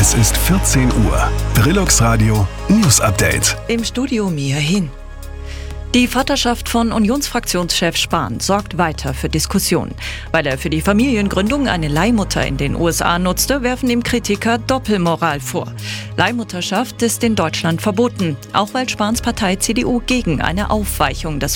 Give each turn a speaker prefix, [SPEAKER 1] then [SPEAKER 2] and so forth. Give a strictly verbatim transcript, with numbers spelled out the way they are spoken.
[SPEAKER 1] Es ist vierzehn Uhr. Brillux Radio News Update.
[SPEAKER 2] Im Studio Mia Hin. Die Vaterschaft von Unionsfraktionschef Spahn sorgt weiter für Diskussionen. Weil er für die Familiengründung eine Leihmutter in den U S A nutzte, werfen ihm Kritiker Doppelmoral vor. Leihmutterschaft ist in Deutschland verboten, auch weil Spahns Partei C D U gegen eine Aufweichung des